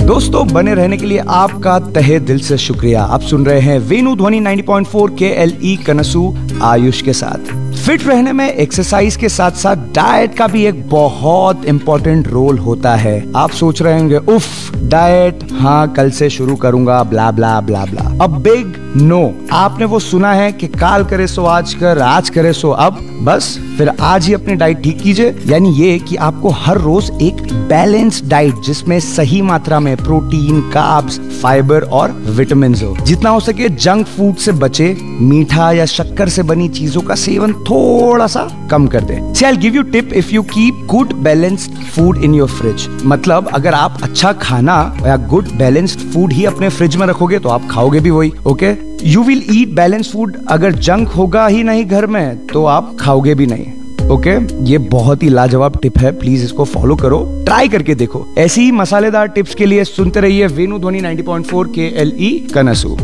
दोस्तों बने रहने के लिए आपका तहे दिल से शुक्रिया। आप सुन रहे हैं वेनु ध्वनि 90.4 KLE कनसू आयुष के साथ। फिट रहने में एक्सरसाइज के साथ साथ डाइट का भी एक बहुत इंपॉर्टेंट रोल होता है। आप सोच रहे होंगे उफ डाइट, हाँ कल से शुरू करूंगा, ब्ला ब्ला ब्ला ब्ला। अब बिग नो, आपने वो सुना है कि काल करे सो आज कर, आज करे सो अब। बस फिर आज ही अपनी डाइट ठीक कीजिए। यानी ये कि आपको हर रोज एक बैलेंस्ड डाइट जिसमें सही मात्रा में प्रोटीन, कार्ब्स, फाइबर और विटामिन हो। जितना हो सके जंक फूड से बचे, मीठा या शक्कर से बनी चीजों का सेवन थोड़ा सा कम कर दे। See, I'll give you tip if you keep good balanced food in your fridge। मतलब अगर आप अच्छा खाना या गुड बैलेंस्ड फूड ही अपने फ्रिज में रखोगे तो आप खाओगे भी वही। Okay, you will eat balance food. अगर जंक होगा ही नहीं घर में तो आप खाओगे भी नहीं। ओके, ये बहुत ही लाजवाब टिप है, प्लीज इसको फॉलो करो, ट्राई करके देखो। ऐसी ही मसालेदार टिप्स के लिए सुनते रहिए वेनु ध्वनि 90.4 KLE कनसू।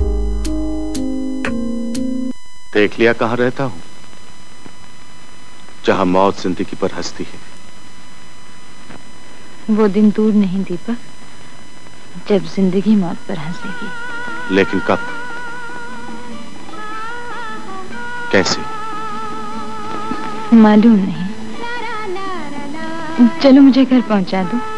देख लिया कहाँ रहता हूँ, जहाँ मौत जिंदगी पर हंसती है। वो दिन दूर नहीं दीपक, जब जिंदगी मौत पर हंसेगी। लेकिन कब, कैसे, मालूम नहीं। चलो मुझे घर पहुंचा दो।